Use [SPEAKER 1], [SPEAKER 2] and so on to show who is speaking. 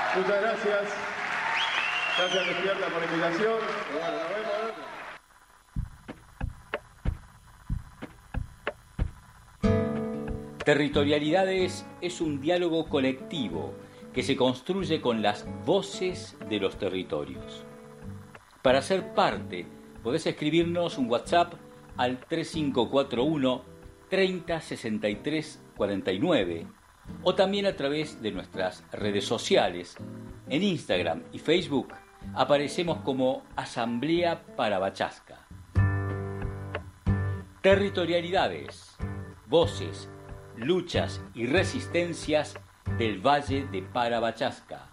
[SPEAKER 1] Muchas gracias. Gracias Despierta por la invitación. Y bueno, nos vemos.
[SPEAKER 2] Territorialidades es un diálogo colectivo que se construye con las voces de los territorios. Para ser parte, podés escribirnos un WhatsApp al 3541 30 63 49 o también a través de nuestras redes sociales. En Instagram y Facebook aparecemos como Asamblea Parabachasca. Territorialidades, voces, luchas y resistencias del Valle de Parabachasca.